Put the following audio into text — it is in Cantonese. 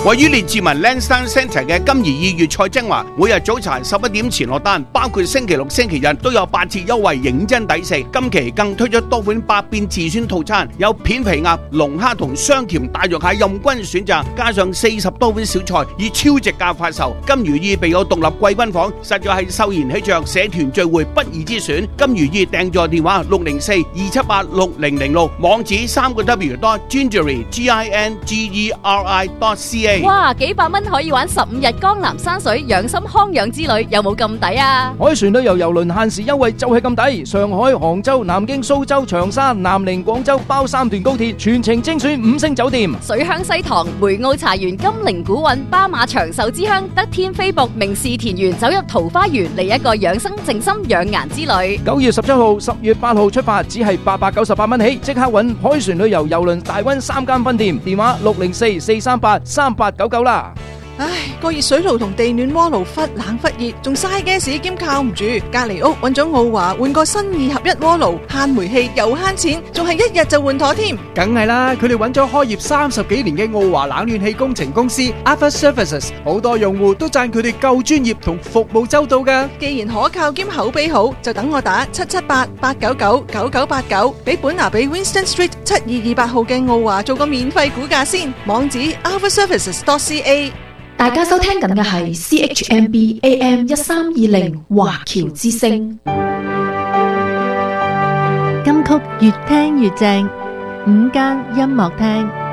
位於列治文 Lansdowne Centre 嘅金怡意粵菜精華，每日早茶11點前落單，包括星期六、星期日都有8折優惠，認真抵食。今期更推出多款百變自選套餐，有片皮鴨、龍蝦同雙甜大肉蟹任君選擇，加上40多款小菜，以超值價發售。金如意備有獨立貴賓房，實在係秀賢喜鵲社團聚會不二之選。金如意訂座電話604-278-6006，網址3w.gingery.ca。 哇，幾百蚊可以玩15日江南山水養心康養之旅，有冇咁抵啊？ 海船旅遊郵輪限時優惠就係咁抵，上海、杭州、南京、蘇州、長沙、南寧、廣州包3段高鐵，全程精選5星酒店。 水鄉西塘、梅澳茶園、金陵古韻、巴馬長壽之鄉、德天飛瀑、名士田園，走入桃花源嚟一個養生靜心養顏之旅。 9月17號、10月8號出發，只係898蚊起，即刻搵海船旅遊郵輪大溫3間分店，電話604-438-3899啦。 唉，個熱水爐同地暖鍋爐忽冷忽熱，仲嘥gas兼靠唔住。隔籬屋揾咗奧華換個新2合1鍋爐，慳煤氣又慳錢，仲係1日就換妥添。 梗係啦，佢哋揾咗開業30幾年嘅奧華冷暖氣工程公司 Alpha Services， 好多用戶都讚佢哋夠專業同服務周到㗎。 既然可靠兼口碑好，就等我打778-899-9989，俾本拿比 Winston Street 7228號嘅奧華做個免費估價先。網址 alphaservices.ca。 大家收聽緊嘅係 CHMB AM 1320華僑之聲， 金曲越聽越正，午間音樂廳。